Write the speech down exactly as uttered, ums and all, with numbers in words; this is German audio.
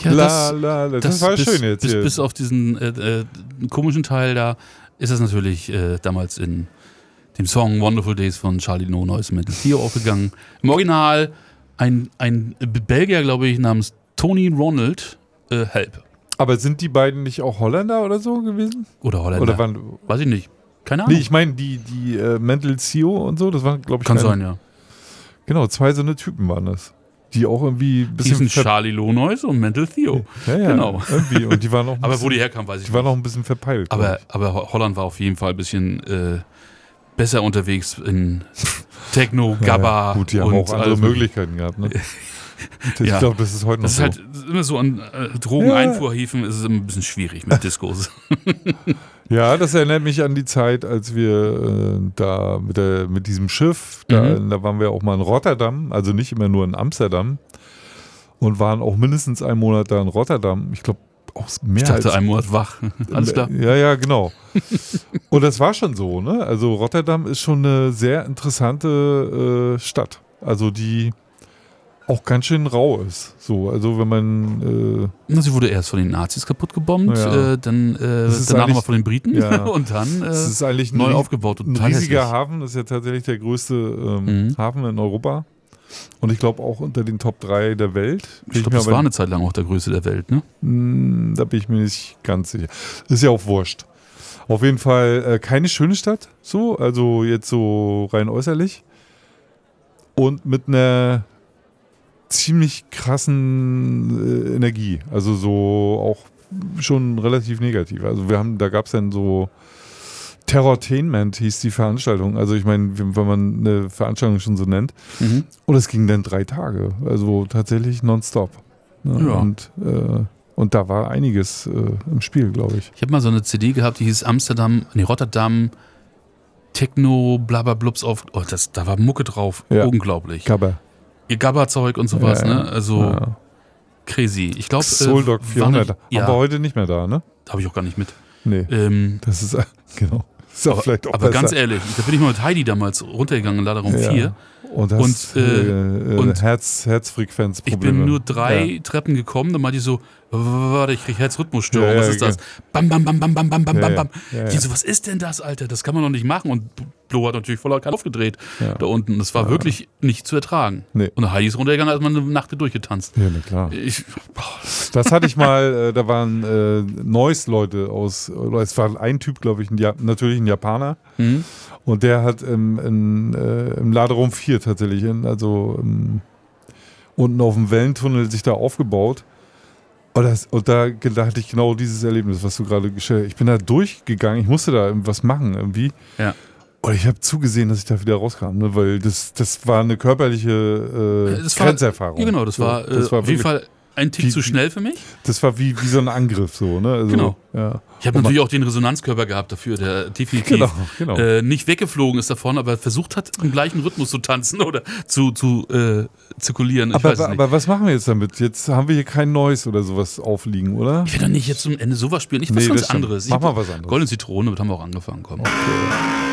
Ja, la, la, la. Das, das war bis, schön jetzt bis, hier. bis auf diesen äh, äh, komischen Teil da ist das natürlich äh, damals in dem Song Wonderful Days von Charlie No Noise und Mental Theo aufgegangen. Im Original ein, ein Belgier, glaube ich, namens Tony Ronald, äh, Help. Aber sind die beiden nicht auch Holländer oder so gewesen? Oder Holländer. Oder waren, weiß ich nicht. Keine Ahnung. Nee, ich meine, die, die äh, Mental Theo und so, das waren, glaube ich, Kann keine, sein, ja. Genau, zwei so eine Typen waren das. Die auch irgendwie ein Die bisschen. sind Charlie Lonois und Mental Theo. Ja, ja, genau. Irgendwie. Und die waren auch ein aber bisschen, wo die herkamen, weiß ich die nicht. waren auch ein bisschen verpeilt. Aber, aber Holland war auf jeden Fall ein bisschen äh, besser unterwegs in Techno, Gabba. Ja, gut, die haben und auch andere alles Möglichkeiten gehabt. Ne? Ich ja. glaube, das ist heute noch Das ist so. halt immer so an äh, Drogeneinfuhrhäfen ist es immer ein bisschen schwierig mit Diskos. Ja, das erinnert mich an die Zeit, als wir äh, da mit, der, mit diesem Schiff, da, Mhm. da waren wir auch mal in Rotterdam, also nicht immer nur in Amsterdam und waren auch mindestens einen Monat da in Rotterdam. Ich glaube, auch mehr Ich dachte, als, ein Monat wach. Alles klar. Ja, ja, genau. Und das war schon so, ne? Also Rotterdam ist schon eine sehr interessante äh, Stadt. Also die auch ganz schön rau ist. So, also wenn man äh, Sie wurde erst von den Nazis kaputt gebombt, Ja. äh, dann äh, Das ist danach eigentlich- nochmal von den Briten ja. und dann äh, es ist eigentlich ein, neu ries- aufgebaut. Und ein total riesiger hässlich. Hafen, das ist ja tatsächlich der größte ähm, Mhm. Hafen in Europa. Und ich glaube auch unter den Top drei der Welt. Bin Ich glaube, mir das aber- war eine Zeit lang auch der größte der Welt, ne? Hm, Da bin ich mir nicht ganz sicher. Ist ja auch wurscht. Auf jeden Fall äh, keine schöne Stadt, so, also jetzt so rein äußerlich. Und mit einer ziemlich krassen äh, Energie. Also so auch schon relativ negativ. Also wir haben, da gab es dann so Terrortainment hieß die Veranstaltung. Also ich meine, wenn wenn man eine Veranstaltung schon so nennt. Mhm. Und es ging dann drei Tage. Also tatsächlich nonstop. Ne? Ja. Und, äh, und da war einiges äh, im Spiel, glaube ich. Ich habe mal so eine C D gehabt, die hieß Amsterdam, nee, Rotterdam, Techno, blablablups auf. Oh, das, da war Mucke drauf. Ja. Unglaublich. Gabba. Ihr Gabba-Zeug und sowas, Ja, ja. ne? Also Ja. crazy. Ich glaube, Soul-Dog vierhundert. Ja, Aber heute nicht mehr da, ne? habe ich auch gar nicht mit. Nee. Ähm, Das ist, genau. Ist auch aber vielleicht auch aber besser. ganz ehrlich, da bin ich mal mit Heidi damals runtergegangen in Laderaum Ja. vier. Und hast Und, äh, äh, äh, und Herz, Herzfrequenzprobleme. Ich bin nur drei Ja. Treppen gekommen, dann meinte ich so, warte, ich krieg Herzrhythmusstörung, Ja, ja, was ist das? ja. Bam, bam, bam, bam, bam, bam, bam, Ja, bam, ja. bam. Ja, ja. Die so, was ist denn das, Alter? Das kann man doch nicht machen. Und Blo hat natürlich voller Kanne aufgedreht Ja. da unten. Das war Ja. wirklich nicht zu ertragen. Nee. Und Heidi ist runtergegangen, als man eine Nacht durchgetanzt. Ja, na klar. Ich, Das hatte ich mal, äh, da waren äh, Noise-Leute aus, oder es war ein Typ, glaube ich, ein ja natürlich ein Japaner. hm? Und der hat im, in, äh, im Laderaum vier tatsächlich, in, also ähm, unten auf dem Wellentunnel sich da aufgebaut. Und, das, und da, da hatte ich genau dieses Erlebnis, was du gerade geschildert hast. Ich bin da durchgegangen, ich musste da irgendwas machen irgendwie. Ja. Und ich habe zugesehen, dass ich da wieder rauskam, ne? Weil das, das war eine körperliche äh, Das war- Grenzerfahrung. Ja, genau, das So, war, äh, das war auf jeden wirklich- Fall ein Tick Wie- zu schnell für mich. Das war wie, wie so ein Angriff, so, ne? Also, Genau. Ja. Ich habe Und natürlich auch den Resonanzkörper gehabt dafür, der definitiv Genau, genau. Äh, nicht weggeflogen ist davon, aber versucht hat, im gleichen Rhythmus zu tanzen oder zu, zu äh, zirkulieren. Ich Aber, weiß es nicht. aber was machen wir jetzt damit? Jetzt haben wir hier kein Noise oder sowas aufliegen, oder? Ich will doch nicht jetzt zum Ende sowas spielen. Ich was Nee, ganz das stimmt. anderes. Mach Ich- mal was anderes. Goldene Zitrone, damit haben wir auch angefangen. Komm. Okay.